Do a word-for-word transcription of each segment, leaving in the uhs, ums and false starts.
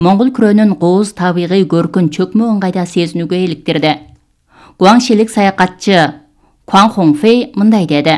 Моңгол күрөнүн кооз табигый көркүн чөкмө ыңгайда сезинүүгө иликтирди. Гуаңшилик саякатчы Куан Хоңфэй мындай деди.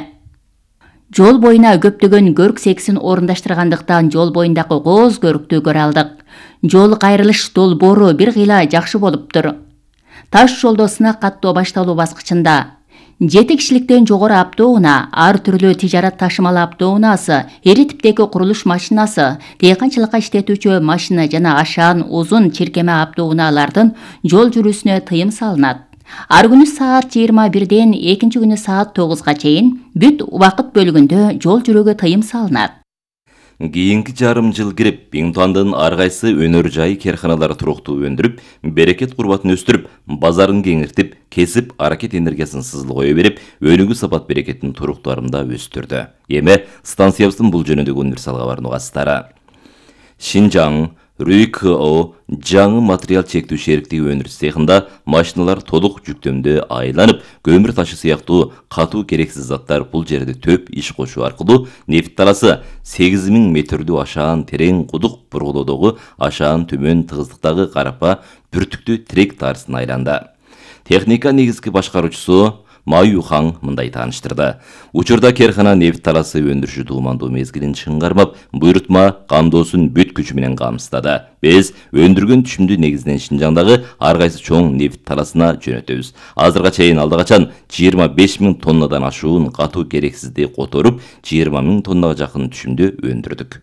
Жол боюна көптөгөн көрк сексин орундаштыргандыктан жол боюндагы кооз көрктү көрө алдык. Жол кайрылыш долбоору бир кыйла жакшы болуптур. Таш жолдо сынак каттоо башталуу баскычында жети кишиликтен жогору автоунаа, ар түрлүү тижарат ташымалы автоунаасы, ири типтеги курулуш машинасы, дыйканчылыкка иштетүүчү машина жана ашаан узун чиркеме автоунаалардын жол жүрүүсүнө тыйым салынат. Ар күнү саат жыйырма бирден экинчи күнү саат тогузга чейин бүт убакыт бөлүгүндө жол жүрүүгө тыйым салынат. Кийинки жарым жыл кирип, Биңтуандын ар кайсы өнөр жай керканалары туруктуу өндүрүп, берекет курбатын өстүрүп, базарын кеңиртип, кесип аракет энергиясын сызыл кое берип, өнүгүү сапат берекетин туруктуу арымда өстүрдү. Эми станциябыздын бул жөнүндөгү универсал кабарын угасыздар. Шинжаң РУКО жаңы материал чектүү шериктиги өндүрүш цехинда машиналар толук жүктөмдө айланып, көмүр ташы сыяктуу катуу керексиз заттар бул жерде төп иш кошуу аркылуу нефт таласы сегиз миң метрдүү ашаан терең кудук бургулоодогу ашаан төмөн тыгыздыктагы карапа бүртүктүү тирек тарысын айланды. Техника негизги башкаруучусу Маюхан мындай тааныштырды. Учурда керкана нефт таласы өндүрүшү туумандуу мезгилин чыңгармап, буйрутма камдоосун бүт күчү менен камсыздады. Биз өндүргөн түшүмдү негизинен Шинжаңдагы ар кайсы чоң нефт таласына жөнөтөбүз. Азырга чейин алда качан жыйырма беш миң тоннадан ашуун катуу керексизди которуп, жыйырма миң тоннага жакын түшүмдү өндүрдүк.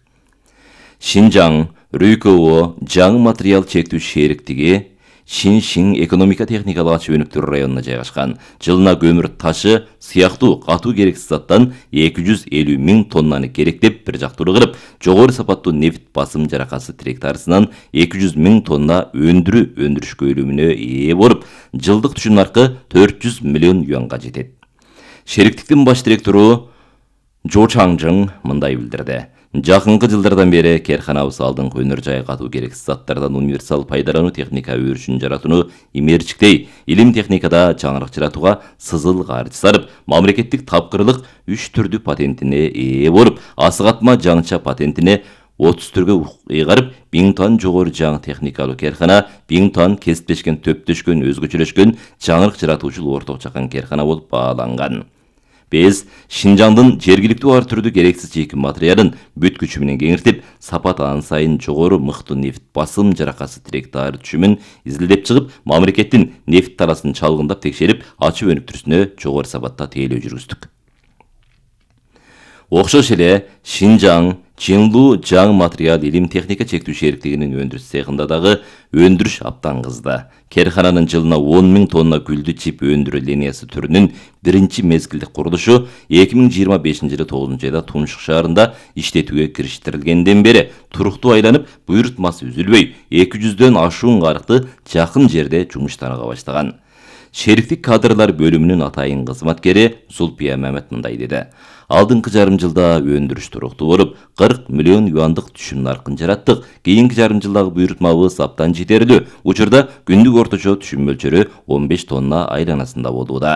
Шинжаң РУКО жаңы материал чектүү шериктиги Шиншин экономика техникалык ачык өнүктүрүү районуна жайгашкан. Жылына көмүр ташы сыяктуу катуу керексиз заттан эки жүз элүү миң тоннаны керектеп бир жактуулуу кылып, жогору сапаттуу нефт басым жаракасы тирек тарысынан эки жүз миң тонна өндүрүү өндүрүш көлөмүнө ээ болуп, жылдык түшүм наркы төрт жүз миллион юанга жетет. Шериктиктин баш директору Жо Чаңжың мындай билдирди. Жакынкы жылдардан бери керканабыз алдыңкы өнөр жай катуу керексиз заттардан универсал пайдалануу техника өрүшүн жаратууну имерчиктей, илим техникада жаңырык жаратууга сызыл каржы сарып, мамлекеттик тапкырлык үч түрдүү патентине ээ болуп, асыгатма жаңча патентине отуз түргө ыйгарып, Биңтуан жогору жаңы техникалуу керкана, Биңтуан кесиптешкен, төптөшкөн, өзгөчөлөшкөн жаңырык жаратуучул орток чакан керкана болуп бааланган. Биз Шинжаңдын жергиликтүү ар түрдүү керексиз чийки материалын бүт күчү менен кеңиртип, сапат ан сайын жогору мыктуу нефт басым жаракасы тирек таар түшүмүн изилдеп чыгып, мамлекеттин нефт таласын чалгындап текшерип, ачып өнүктүрүүсүнө жогору сапатта тейлөө жүргүздүк. Окшош эле Шинжаң Чыңлуу жаңы материал илим техника чектүү шериктигинин өндүрүш цехинда дагы өндүрүш абдан кызды. Керкананын жылына он миң тонна гүлдү чип өндүрүү линиясы түрүнүн биринчи мезгилдик курулушу эки миң жыйырма бешинчи жылы тогузунчу айда Тумшук шаарында иштетүүгө кириштирилгенден бери туруктуу айланып, буйрутмасы үзүлбөй, эки жүздөн ашуун карыкты жакын жерде жумуштанага баштаган. Шериктик кадрлар бөлүмүнүн атайын кызматкери Зулпия Мамет мындай деди. Алдыңкы жарым жылда өндүрүш туруктуу болуп, кырк миллион юандык түшүм наркын жараттык. Кийинки жарым жылдагы буйрутмабыз абдан жетерлүү. Учурда күндүк орточо түшүм мөлчөрү он беш тонна айланасында болууда.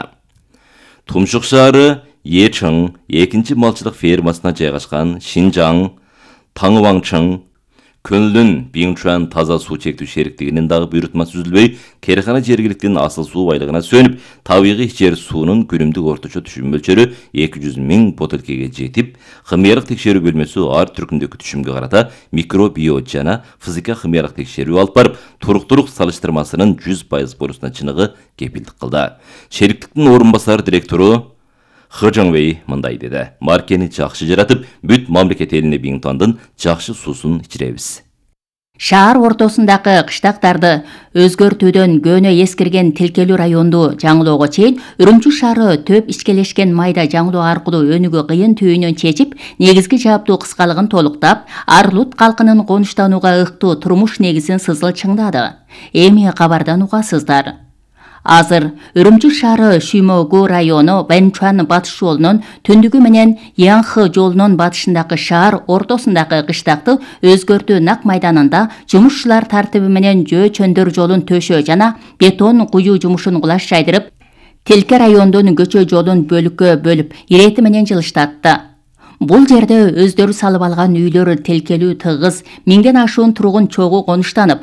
Тумшук шаары Ечың экинчи малчылык фермасына жайгашкан Шинжаң Таңыбаңчың Көнлүн Биңчуан таза суу чектүү шериктигинин дагы буйрутмасы үзүлбөй, керкана жергиликтин асыл суу байлыгына сөнүп, табигый ичер суунун күнүмдүк орточо түшүм мөлчөрү эки жүз миң бөтөлкеге жетип, химиялык текшерүү бөлмөсү ар түркүндөгү түшүмгө карата микробио жана физика химиялык текшерүү алып барып, туруктуулук салыштырмасынын жүз пайыз болуусуна чыныгы кепилдик кылды. Шериктиктин орун басар директору Хыжаңвей мындай деди. Маркени жакшы жаратып, бүт мамлекет элине Биңтуандын жакшы суусун ичиребиз. Шаар ортосундагы кыштактарды өзгөртүүдөн көнө эскирген тилкелүү районду жаңылоого чейин Үрүмчү шаары төп ичкелешкен майда жаңылоо аркылуу өнүгүү кыйын түйүнөн чечип, негизги жааптуу кыскалыгын толуктап, Арлут калкынын конуштанууга ыктуу турмуш негизин сызыл чыңдады. Эми кабардан угасыздар. Азыр Үрүмчү шаары Шүймөгү району Бенчуан батыш жолунун түндүгү менен Янхы жолунун батышындагы шаар ортосундагы кыштакты өзгөртүү нак майданында жумушчулар тартиби менен жөө чөндөр жолун төшөө жана бетон куюу жумушун кулаш жайдырып, Тилке райондун көчө жолун бөлүккө бөлүп, ирети менен жылыштатты. Бул жерде өздөрү салып алган үйлөрү телкелүү тыгыз, миңден ашуун тургун чогуу конуштанып,